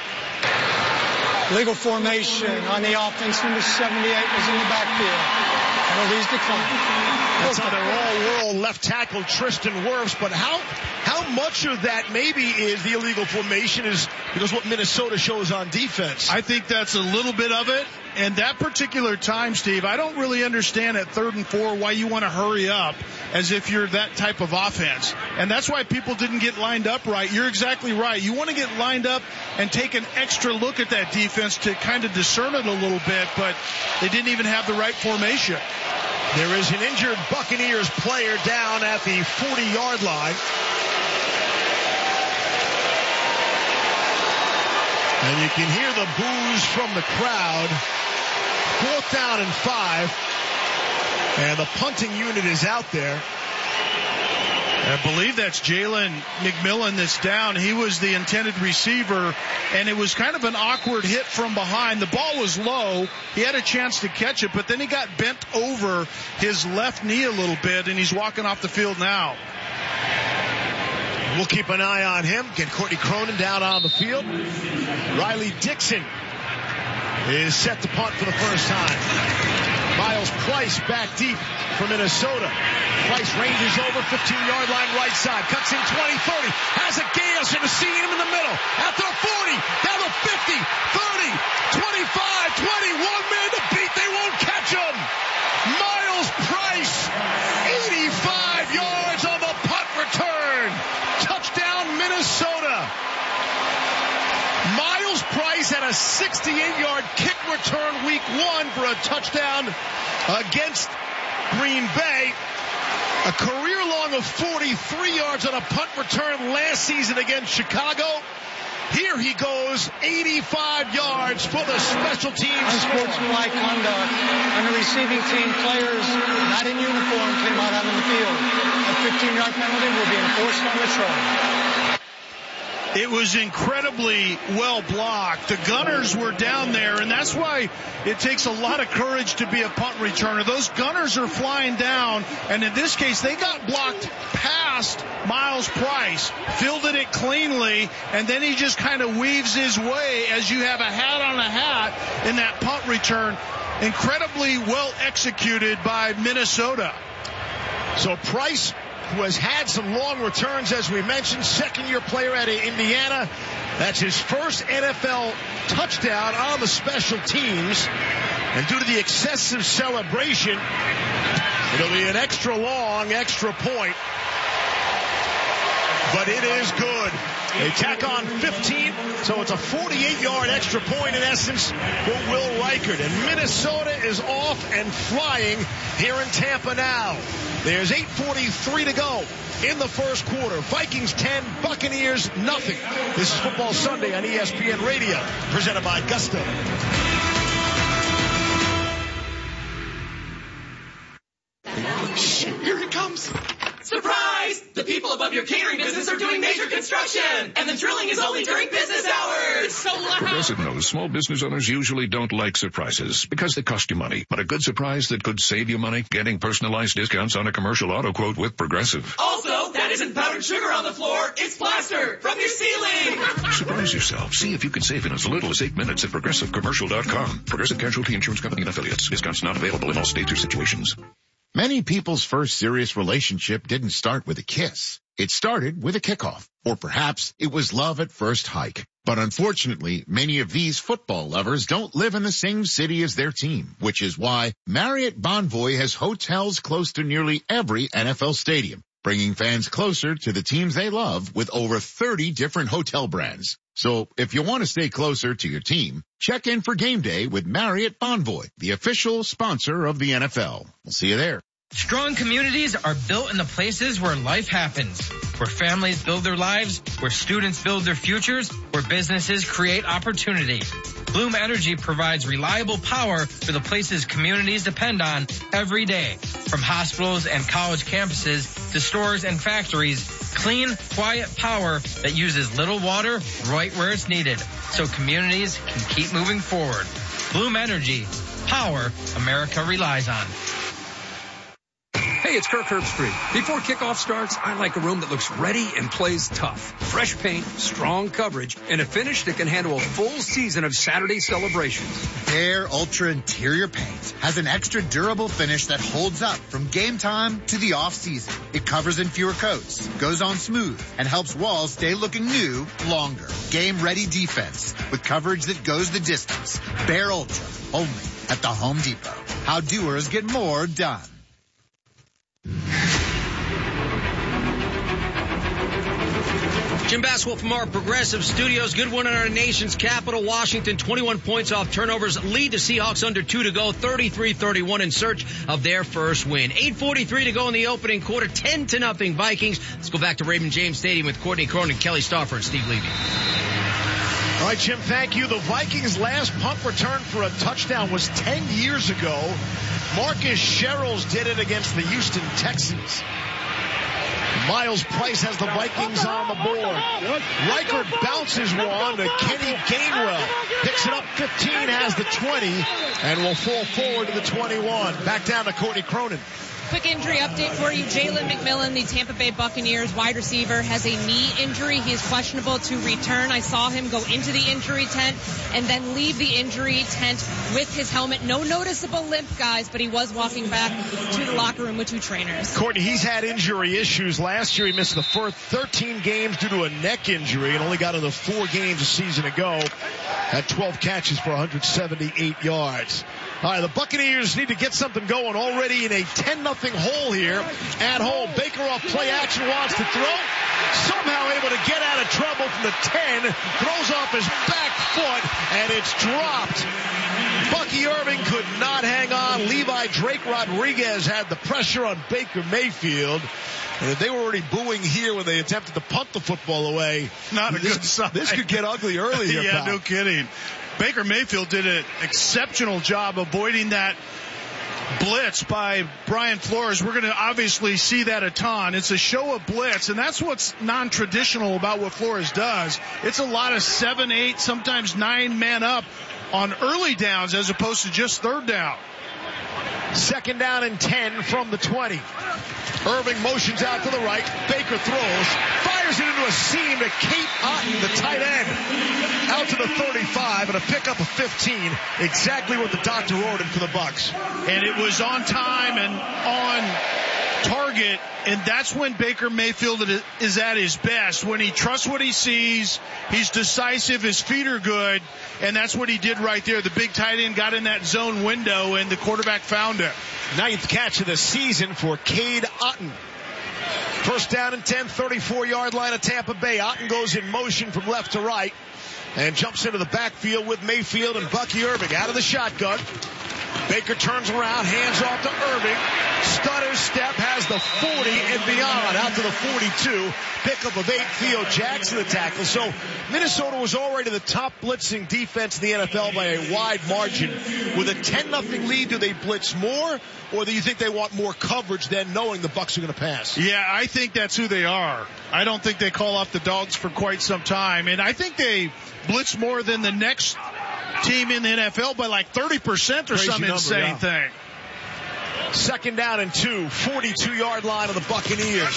Legal formation on the offense. Number seventy-eight was in the backfield. Penalties declined. That's on their all-world left tackle Tristan Wirfs. But how how much of that maybe is the illegal formation is because what Minnesota shows on defense? I think that's a little bit of it. And that particular time, Steve, I don't really understand at third and four why you want to hurry up as if you're that type of offense. And that's why people didn't get lined up right. You're exactly right. You want to get lined up and take an extra look at that defense to kind of discern it a little bit, but they didn't even have the right formation. There is an injured Buccaneers player down at the forty-yard line. And you can hear the boos from the crowd. Fourth down and five. And the punting unit is out there. I believe that's Jalen McMillan that's down. He was the intended receiver, and it was kind of an awkward hit from behind. The ball was low. He had a chance to catch it, but then he got bent over his left knee a little bit, and he's walking off the field now. We'll keep an eye on him. Get Courtney Cronin down on the field. Riley Dixon is set to punt for the first time. Miles Price back deep for Minnesota. Price ranges over fifteen-yard line right side. Cuts in twenty, thirty. Has a gain. Should have seen him in the middle. At the forty. Down the fifty, thirty, twenty-five, twenty. One man to beat. They won't catch him. Miles Price. eighty-five yards on the punt return. Touchdown, Minnesota. Miles Price had a sixty-eight-yard kick return week one for a touchdown against Green Bay. A career long of forty-three yards on a punt return last season against Chicago. Here he goes, eighty-five yards for the special teams. Unsportsmanlike conduct on the receiving team. Players not in uniform came out on the field. A fifteen-yard penalty will be enforced on the try. It was incredibly well blocked. The Gunners were down there, and that's why it takes a lot of courage to be a punt returner. Those Gunners are flying down, and in this case, they got blocked past Miles Price, fielded it cleanly, and then he just kind of weaves his way as you have a hat on a hat in that punt return. Incredibly well executed by Minnesota. So Price, who has had some long returns, as we mentioned, second-year player out of Indiana. That's his first N F L touchdown on the special teams. And due to the excessive celebration, it'll be an extra long, extra point. But it is good. They tack on fifteen, so it's a forty-eight-yard extra point in essence for Will Reichard. And Minnesota is off and flying here in Tampa now. There's eight forty-three to go in the first quarter. Vikings ten, Buccaneers nothing. This is Football Sunday on E S P N Radio, presented by Gusto. Shh, here it comes. Surprise! The people above your catering business are doing major construction, and the drilling is only during business hours. It's so loud. Progressive knows small business owners usually don't like surprises because they cost you money. But a good surprise that could save you money, getting personalized discounts on a commercial auto quote with Progressive. Also, that isn't powdered sugar on the floor. It's plaster from your ceiling. Surprise yourself. See if you can save in as little as eight minutes at progressive commercial dot com. Progressive Casualty Insurance Company and Affiliates. Discounts not available in all states or situations. Many people's first serious relationship didn't start with a kiss. It started with a kickoff. Or perhaps it was love at first hike. But unfortunately, many of these football lovers don't live in the same city as their team, which is why Marriott Bonvoy has hotels close to nearly every N F L stadium, bringing fans closer to the teams they love with over thirty different hotel brands. So if you want to stay closer to your team, check in for game day with Marriott Bonvoy, the official sponsor of the N F L. We'll see you there. Strong communities are built in the places where life happens, where families build their lives, where students build their futures, where businesses create opportunity. Bloom Energy provides reliable power for the places communities depend on every day. From hospitals and college campuses to stores and factories, clean, quiet power that uses little water right where it's needed so communities can keep moving forward. Bloom Energy, power America relies on. Hey, it's Kirk Herbstreit. Before kickoff starts, I like a room that looks ready and plays tough. Fresh paint, strong coverage, and a finish that can handle a full season of Saturday celebrations. Behr Ultra Interior Paint has an extra durable finish that holds up from game time to the off-season. It covers in fewer coats, goes on smooth, and helps walls stay looking new longer. Game-ready defense with coverage that goes the distance. Behr Ultra, only at the Home Depot. How doers get more done. Jim Basswell from our Progressive Studios. Good one in our nation's capital, Washington. twenty-one points off turnovers. Lead the Seahawks under two to go. thirty-three thirty-one in search of their first win. eight forty-three to go in the opening quarter. ten to nothing Vikings. Let's go back to Raymond James Stadium with Courtney Cronin, Kelly Stauffer, and Steve Levy. All right, Jim, thank you. The Vikings' last punt return for a touchdown was ten years ago. Marcus Sherrills did it against the Houston Texans. Miles Price has the Vikings on the board. Reichard bounces one to Kenny Gainwell. Picks it up fifteen, has the twenty, and will fall forward to the twenty-one. Back down to Courtney Cronin. Quick injury update for you. Jalen McMillan, the Tampa Bay Buccaneers wide receiver, has a knee injury. He is questionable to return. I saw him go into the injury tent and then leave the injury tent with his helmet. No noticeable limp, guys, but he was walking back to the locker room with two trainers. Courtney, he's had injury issues. Last year he missed the first thirteen games due to a neck injury and only got into four games a season ago. Had twelve catches for one hundred seventy-eight yards. All right, the Buccaneers need to get something going already in a ten nothing hole here at home. Baker off play action, wants to throw. Somehow able to get out of trouble from the ten. Throws off his back foot, and it's dropped. Bucky Irving could not hang on. Levi Drake Rodriguez had the pressure on Baker Mayfield. And they were already booing here when they attempted to punt the football away. Not a this, good sign. This could get ugly early here, Yeah, pal. no kidding. Baker Mayfield did an exceptional job avoiding that blitz by Brian Flores. We're going to obviously see that a ton. It's a show of blitz, and that's what's non-traditional about what Flores does. It's a lot of seven, eight, sometimes nine men up on early downs as opposed to just third down. Second down and ten from the twenty. Irving motions out to the right. Baker throws. Fires it into a seam to Kate Otten, the tight end. Out to the thirty-five and a pickup of fifteen. Exactly what the doctor ordered for the Bucs. And it was on time and on target, and that's when Baker Mayfield is at his best. When he trusts what he sees, he's decisive, his feet are good, and that's what he did right there. The big tight end got in that zone window, and the quarterback found it. Ninth catch of the season for Cade Otten. First down and ten, thirty-four-yard line of Tampa Bay. Otten goes in motion from left to right and jumps into the backfield with Mayfield and Bucky Irving out of the shotgun. Baker turns around, hands off to Irving. Stutter step, has the forty and beyond, out to the forty-two. Pickup of eight, Theo Jackson the tackle. So Minnesota was already the top blitzing defense in the N F L by a wide margin. With a ten nothing lead, do they blitz more, or do you think they want more coverage than knowing the Bucs are going to pass? Yeah, I think that's who they are. I don't think they call off the dogs for quite some time, and I think they blitz more than the next team in the N F L by like thirty percent or Crazy some number, insane yeah. thing. Second down and two, forty-two-yard line of the Buccaneers.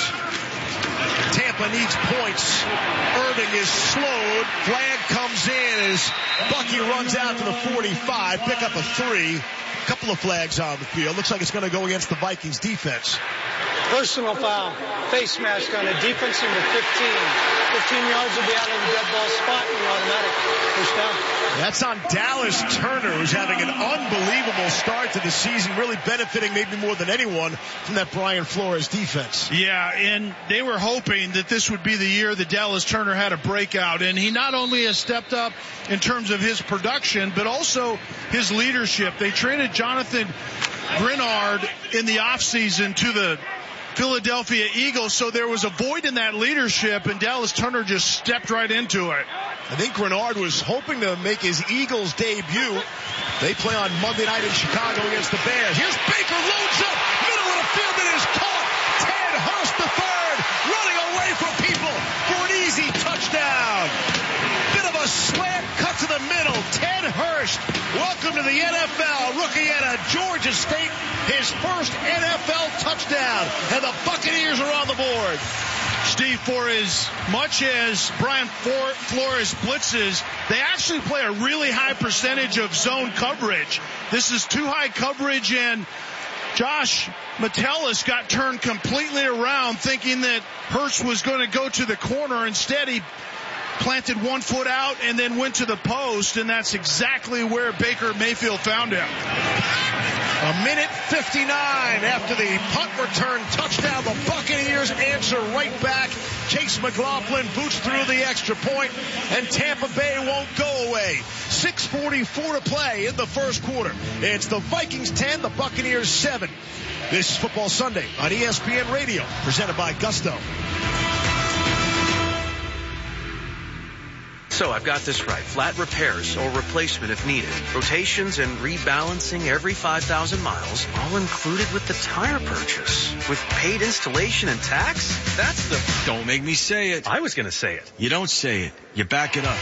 Tampa needs points. Irving is slowed. Flag comes in as Bucky runs out to the forty-five. Pick up a three. Couple of flags on the field. Looks like it's going to go against the Vikings defense. Personal foul. Face mask on a defense number fifteen. fifteen yards will be out of the dead ball spot and automatic first down. That's on Dallas Turner, who's having an unbelievable start to the season, really benefiting maybe more than anyone from that Brian Flores defense. Yeah, and they were hoping that this would be the year that Dallas Turner had a breakout, and he not only has stepped up in terms of his production, but also his leadership. They traded Jonathan Grenard in the offseason to the Philadelphia Eagles, so there was a void in that leadership, and Dallas Turner just stepped right into it. I think Grenard was hoping to make his Eagles debut. They play on Monday night in Chicago against the Bears. Here's Baker, loads up, middle of the field, and is caught. Ted Hurst the third, running away from people for an easy touchdown. Bit of a slant cut to the middle. Ted Hurst, welcome to the N F L. Rookie out of Georgia State, his first N F L touchdown, and the Buccaneers are on the board. Steve, for as much as Brian Flores blitzes, they actually play a really high percentage of zone coverage. This is too high coverage, and Josh Metellus got turned completely around thinking that Hurst was going to go to the corner. Instead, he planted one foot out and then went to the post, and that's exactly where Baker Mayfield found him. A minute fifty-nine after the punt return touchdown, the Buccaneers answer right back. Chase McLaughlin boots through the extra point, and Tampa Bay won't go away. six forty-four to play in the first quarter. It's the Vikings ten, the Buccaneers seven. This is Football Sunday on E S P N Radio, presented by Gusto. So I've got this right. Flat repairs or replacement if needed. Rotations and rebalancing every five thousand miles, all included with the tire purchase. With paid installation and tax? That's the... Don't make me say it. I was going to say it. You don't say it. You back it up.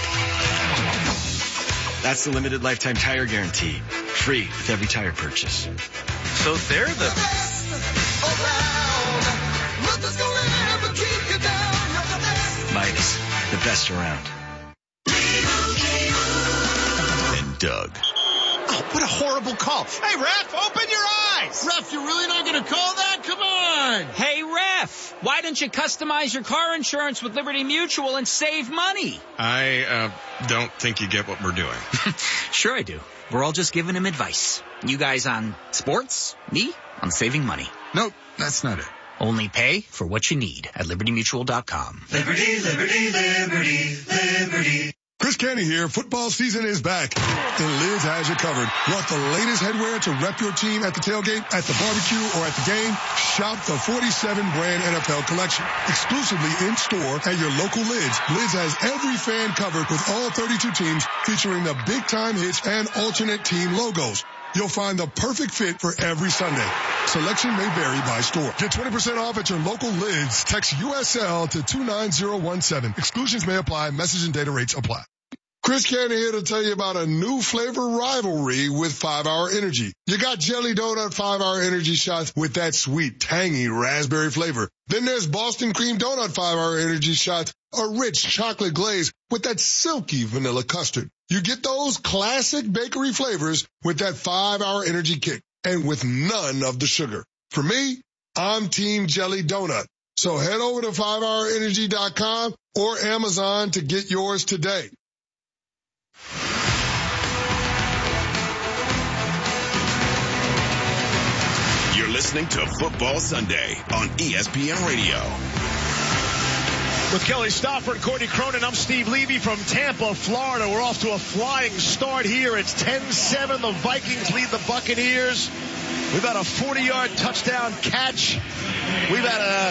That's the limited lifetime tire guarantee. Free with every tire purchase. So they're the... Midas, the best around. And Doug. Oh, what a horrible call. Hey, ref, open your eyes. Ref, you're really not going to call that? Come on. Hey, ref, why don't you customize your car insurance with Liberty Mutual and save money? I uh, don't think you get what we're doing. Sure I do. We're all just giving him advice. You guys on sports, me on saving money. Nope, that's not it. Only pay for what you need at liberty mutual dot com. Liberty, liberty, liberty, liberty. Chris Canty here. Football season is back, and Liz has you covered. Want the latest headwear to rep your team at the tailgate, at the barbecue, or at the game? Shop the forty-seven brand N F L collection. Exclusively in store at your local Lids. Lids has every fan covered with all thirty-two teams featuring the big time hits and alternate team logos. You'll find the perfect fit for every Sunday. Selection may vary by store. Get twenty percent off at your local Lids. Text U S L to two nine zero one seven. Exclusions may apply. Message and data rates apply. Chris Cannon here to tell you about a new flavor rivalry with five hour Energy. You got Jelly Donut five hour Energy shots with that sweet, tangy raspberry flavor. Then there's Boston Cream Donut five hour Energy shots, a rich chocolate glaze with that silky vanilla custard. You get those classic bakery flavors with that five hour Energy kick and with none of the sugar. For me, I'm Team Jelly Donut. So head over to five hour energy dot com or Amazon to get yours today. You're listening to Football Sunday on E S P N Radio. With Kelly Stouffer and Courtney Cronin, I'm Steve Levy from Tampa, Florida. We're off to a flying start here. It's ten seven. The Vikings lead the Buccaneers. We've had a forty-yard touchdown catch. We've had a